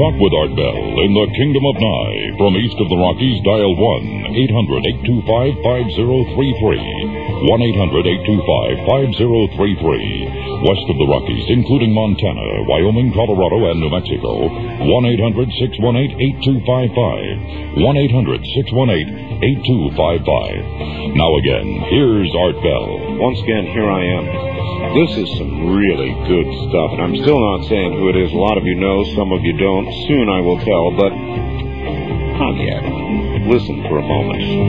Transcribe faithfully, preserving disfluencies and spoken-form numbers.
Talk with Art Bell in the Kingdom of Nye. From east of the Rockies, dial one eight hundred, eight two five, five zero three three. one eight hundred, eight two five, five zero three three. West of the Rockies, including Montana, Wyoming, Colorado, and New Mexico, one eight hundred, six one eight, eight two five five. one eight hundred, six one eight, eight two five five. Now again, here's Art Bell. Once again, here I am. This is some really good stuff, and I'm still not saying who it is. A lot of you know, some of you don't. Soon I will tell, but Pontiac, listen for a moment.